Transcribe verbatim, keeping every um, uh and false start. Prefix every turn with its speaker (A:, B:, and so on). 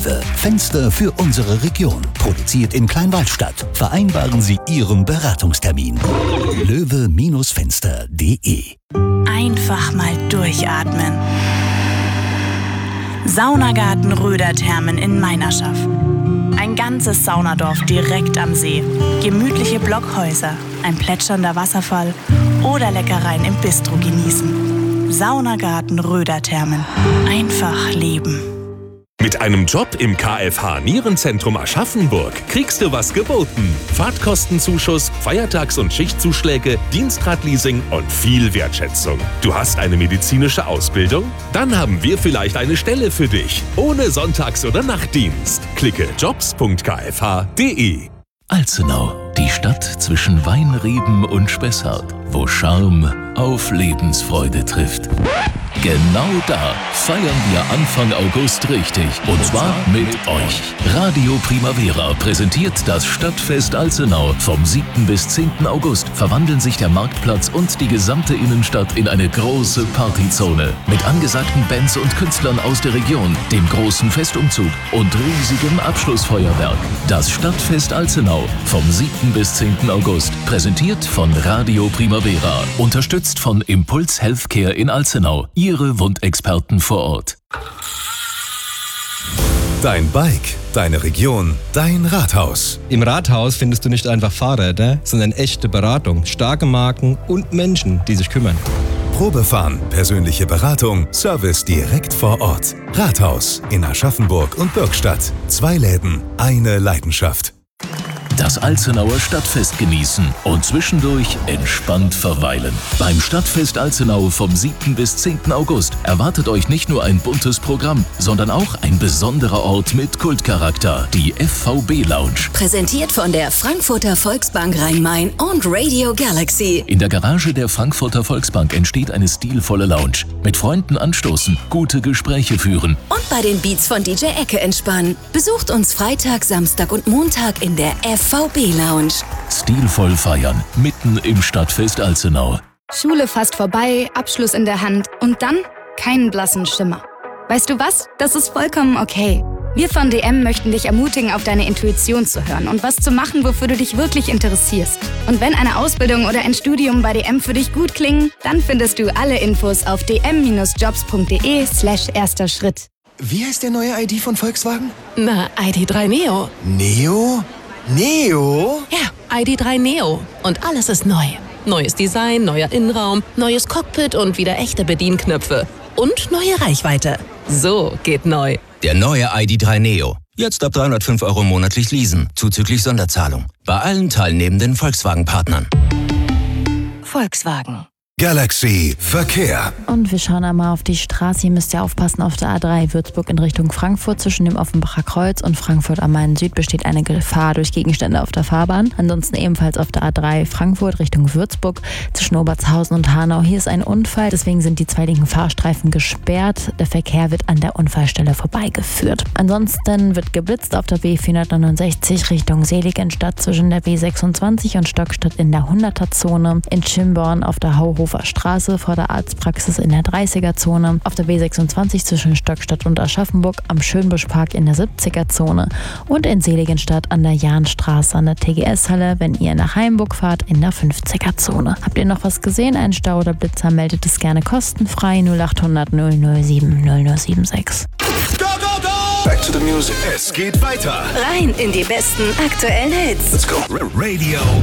A: Löwe. Fenster für unsere Region. Produziert in Kleinwaldstadt. Vereinbaren Sie Ihren Beratungstermin. löwe Fenster punkt de.
B: Einfach mal durchatmen. Saunagarten Röderthermen in Meinerschaff. Ein ganzes Saunadorf direkt am See. Gemütliche Blockhäuser, ein plätschernder Wasserfall oder Leckereien im Bistro genießen. Saunagarten Röderthermen. Einfach leben.
C: Mit einem Job im K F H Nierenzentrum Aschaffenburg kriegst du was geboten. Fahrtkostenzuschuss, Feiertags- und Schichtzuschläge, Dienstradleasing und viel Wertschätzung. Du hast eine medizinische Ausbildung? Dann haben wir vielleicht eine Stelle für dich. Ohne Sonntags- oder Nachtdienst. Klicke jobs punkt k f h punkt de.
D: Alzenau, die Stadt zwischen Weinreben und Spessart, wo Charme auf Lebensfreude trifft. Genau da feiern wir Anfang August richtig. Und zwar mit euch. Radio Primavera präsentiert das Stadtfest Alzenau. Vom siebten bis zehnten August verwandeln sich der Marktplatz und die gesamte Innenstadt in eine große Partyzone. Mit angesagten Bands und Künstlern aus der Region, dem großen Festumzug und riesigem Abschlussfeuerwerk. Das Stadtfest Alzenau vom siebten bis zehnten August. Präsentiert von Radio Primavera. Unterstützt von Impuls Healthcare in Alzenau. Ihre Wundexperten vor Ort.
E: Dein Bike, deine Region, dein Rathaus.
F: Im Rathaus findest du nicht einfach Fahrräder, sondern echte Beratung, starke Marken und Menschen, die sich kümmern.
E: Probefahren, persönliche Beratung, Service direkt vor Ort. Rathaus in Aschaffenburg und Bürgstadt. Zwei Läden, eine Leidenschaft.
D: Das Alzenauer Stadtfest genießen und zwischendurch entspannt verweilen. Beim Stadtfest Alzenau vom siebten bis zehnten August erwartet euch nicht nur ein buntes Programm, sondern auch ein besonderer Ort mit Kultcharakter, die F V B Lounge.
G: Präsentiert von der Frankfurter Volksbank Rhein-Main und Radio Galaxy.
D: In der Garage der Frankfurter Volksbank entsteht eine stilvolle Lounge. Mit Freunden anstoßen, gute Gespräche führen.
G: Und bei den Beats von D J Ecke entspannen. Besucht uns Freitag, Samstag und Montag in der F V B Lounge.
D: Stilvoll feiern, mitten im Stadtfest Alzenau.
H: Schule fast vorbei, Abschluss in der Hand und dann keinen blassen Schimmer. Weißt du was? Das ist vollkommen okay. Wir von D M möchten dich ermutigen, auf deine Intuition zu hören und was zu machen, wofür du dich wirklich interessierst. Und wenn eine Ausbildung oder ein Studium bei D M für dich gut klingen, dann findest du alle Infos auf d m jobs punkt de slash erster Schritt.
I: Wie heißt der neue I D von Volkswagen?
J: Na, I D drei Neo.
I: Neo? Neo?
J: Ja, I D drei Neo. Und alles ist neu. Neues Design, neuer Innenraum, neues Cockpit und wieder echte Bedienknöpfe. Und neue Reichweite. So geht neu.
K: Der neue I D drei Neo. Jetzt ab dreihundertfünf Euro monatlich leasen, zuzüglich Sonderzahlung. Bei allen teilnehmenden Volkswagen-Partnern.
G: Volkswagen.
E: Galaxy Verkehr.
L: Und wir schauen einmal auf die Straße. Ihr müsst ja aufpassen, auf der A drei Würzburg in Richtung Frankfurt. Zwischen dem Offenbacher Kreuz und Frankfurt am Main Süd besteht eine Gefahr durch Gegenstände auf der Fahrbahn. Ansonsten ebenfalls auf der A drei Frankfurt Richtung Würzburg zwischen Obertshausen und Hanau. Hier ist ein Unfall, deswegen sind die zwei linken Fahrstreifen gesperrt. Der Verkehr wird an der Unfallstelle vorbeigeführt. Ansonsten wird geblitzt auf der B vierhundertneunundsechzig Richtung Seligenstadt zwischen der B sechsundzwanzig und Stockstadt in der hunderter-Zone. In Schimborn auf der Hauhofer Straße vor der Arztpraxis in der dreißiger-Zone, auf der B sechsundzwanzig zwischen Stockstadt und Aschaffenburg am Schönbuschpark in der siebziger-Zone und in Seligenstadt an der Jahnstraße an der T G S-Halle, wenn ihr nach Haimburg fahrt, in der fünfziger-Zone. Habt ihr noch was gesehen, einen Stau oder Blitzer, meldet es gerne kostenfrei null achthundert null null sieben null null sieben sechs.
E: Go, go, go! Back to the music. Es geht weiter.
G: Rein in die besten aktuellen Hits.
E: Let's go. Radio